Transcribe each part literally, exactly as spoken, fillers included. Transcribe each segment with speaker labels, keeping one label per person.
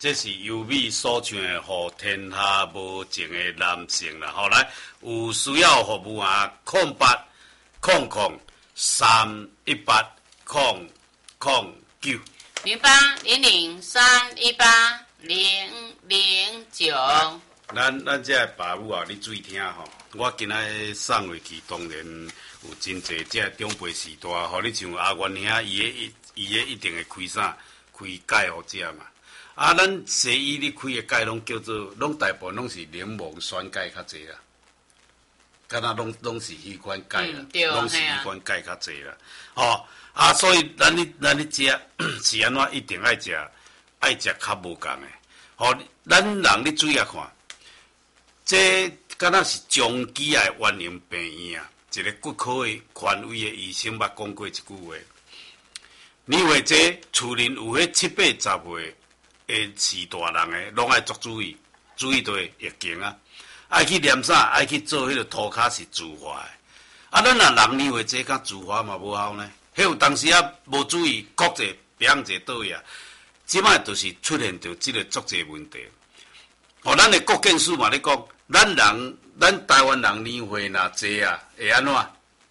Speaker 1: 这是优美所唱的《互天下无情的男性》啦。后来有需要服务啊，空八空空三一八空空九
Speaker 2: 零八零零三一八零零九。
Speaker 1: 咱咱这爸母啊，你注意听吼。我今仔送回去，当然有真侪这长辈时代，吼你像阿元兄，伊个伊个一定会开啥开解互这嘛。啊，咱西医咧开的解拢叫做，拢大部分拢是柠檬酸钙较济啦，敢若拢拢是迄款钙啦，拢、嗯、是迄款钙较济啦。哦，啊，所以咱咧咱咧食是安怎一定爱食爱食较无共的。吼，咱人咧注意啊看，这敢若是中期的原型病院啊，一个骨科的权威的医生捌讲过一句话，你话这厝邻有迄七八十岁。诶，是大人诶，拢爱足注意，注意对疫情啊，爱去念啥，爱去做迄个涂骹是自发诶。啊，咱若人年岁这甲自发嘛无效呢？迄有当时啊无注意，国际别样者倒去啊，即摆就是出现着即个足济问题。哦，咱诶国建署嘛咧讲，咱人咱台湾人年岁若济啊，会安怎？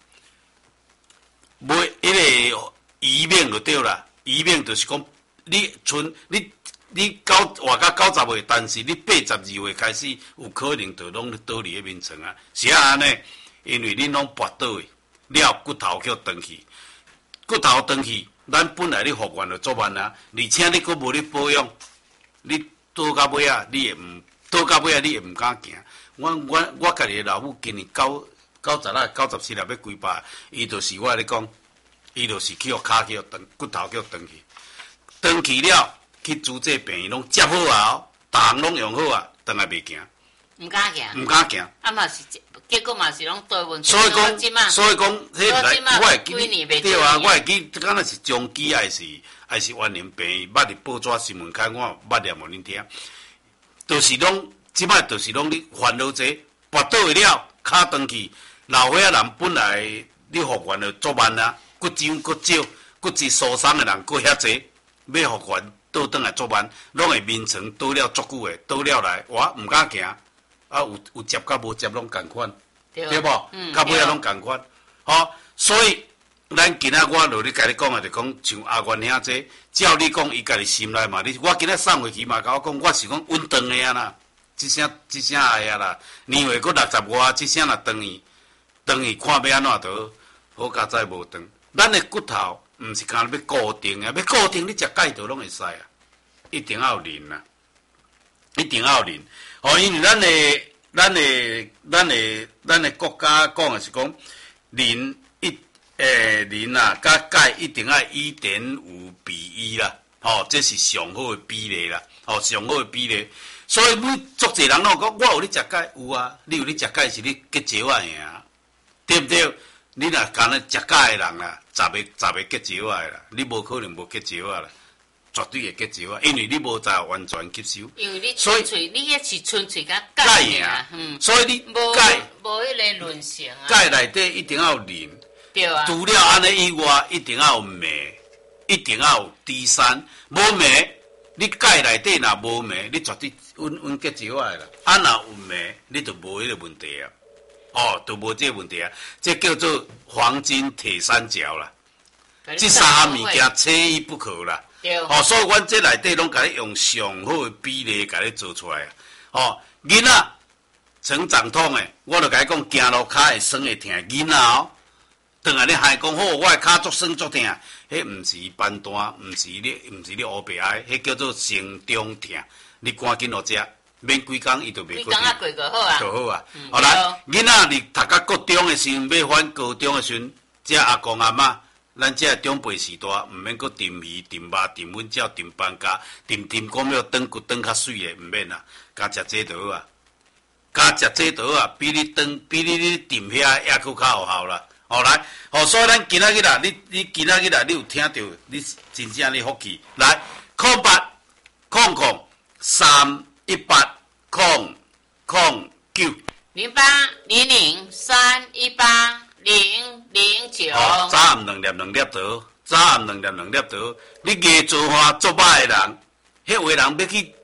Speaker 1: 袂迄个移民就对啦，移民就是讲你剩你。你九活到九十岁，但是你八十二岁开始，有可能就拢倒伫迄面床啊。是啊安尼，因为你拢跋倒去，了骨头叫断去，骨头断去，咱本来你复原就足慢啊。而且你佫无咧保养，你倒到尾啊，你也毋倒到尾啊，你也毋敢行。我我我家己的老母今年九九十啊，九十七了要几百，伊就是我咧讲，伊就是去互骹去互断，骨头叫断去，断去了。去主治病院拢接好啊，逐项拢用好啊，但系袂行，
Speaker 2: 毋敢行，
Speaker 1: 毋敢行。
Speaker 2: 啊嘛是，结果嘛是拢倒问题。
Speaker 1: 所以讲，所以讲，迄来，我会记，对啊，我会记，敢若是中期还是还是原龄病院，捌伫报纸新闻看，我捌念互恁听，就是拢，即摆就是拢你烦恼者，跋倒去了，骹断去，老岁仔人本来你复原就足慢啊，骨质骨少，骨质疏松的人佫遐济，要复原。倒转来足慢，拢会面床倒了足久诶，倒了来，哇，毋敢行，啊，有有接甲无接拢共款，对无？嗯，到尾啊拢共款，吼、哦，所以咱今仔我落咧甲你讲诶，就讲像阿元兄这，照你讲，伊家己心内嘛，你我今仔送回去嘛，甲我讲，我是讲稳当诶啊啦，即声即声哎啊啦，年岁佫六十外，即声若当去，当去看要安怎都好，好佳哉无当，咱诶骨头。毋是干要固定啊，要固定你食钙就拢会使啊，一定要有磷啊，一定要有磷。哦，因为咱的、咱的、咱的、咱的国家讲的是讲磷一诶磷啊，甲钙一定要一点五比一啦，哦，这是上好的比例啦，哦，上好的比例。所以每足侪人拢讲，我有咧食钙，有啊，你有咧食钙是你结石啊呀，对不对？你若干咧食钙的人啦，十个十个结石啊啦，你无可能无结石啊啦，绝对会结石啊，因为你无在完全吸收。
Speaker 2: 因为你纯粹，你迄是纯粹甲钙啊，嗯，
Speaker 1: 所以你
Speaker 2: 钙无迄个论性啊。
Speaker 1: 钙内底一定要有磷，
Speaker 2: 对啊。
Speaker 1: 除了安尼以外，一定要有镁，一定要有 D 三，无镁，你钙内底若无镁，你绝对稳稳结石啊啦。啊，若有镁，你就无迄个问题啊。哦，都无这个问题啊！这叫做黄金铁三角啦，这三项物件缺一不可啦。哦，所以阮这内底拢甲你用上好的比例甲你做出来啊！哦，囡仔成长痛诶，我就甲你讲，行路骹会酸会痛，囡仔哦，当下你还讲好，我诶骹足酸足痛，迄毋是斑单，毋是你，毋是你乌白癌，迄叫做成长痛，你赶紧落食。免几工伊就袂过。几工啊过就好啊。就好啊。嗯、好来，囡仔你读到高中的时阵，要返高中的时阵，这阿公阿嬷，咱这长辈时代，毋免搁炖鱼、炖肉、炖粉饺、炖饭粿、炖炖公庙、炖骨炖较水的，毋免啦，加食这就好啊。加食这就好啊，比你炖比你你炖遐还佫较有效啦。好来，好，所以咱今仔日啦，你你今仔日啦，你有听到，你真正你福气。来，空八空空三。一八空空九
Speaker 2: 零八零零三一八零零九。
Speaker 1: 哦，早暗两粒两粒倒，早暗两粒两粒倒。你艺做花做歹的人，迄位人要去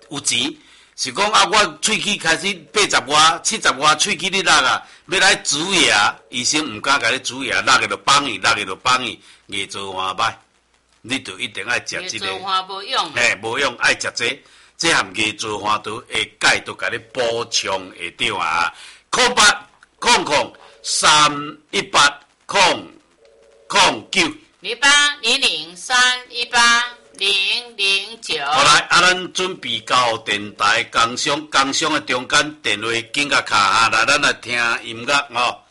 Speaker 1: 有钱，是讲啊，我喙齿开始八十外、七十外，喙齿咧落啊，要来煮牙，医生毋敢甲你煮牙，落去就放去，落去就放去，牙做花歹，你就一定爱食即、这个。
Speaker 2: 牙做花无用。
Speaker 1: 嘿，无用，爱食这，这含牙做花都会钙都甲你补充会到啊。空八空空三一八空空九。
Speaker 2: 零八零零三一八零零九。
Speaker 1: 好来，啊，咱准备到电台工商工商的中间电话紧甲卡下来，咱来听音乐哦。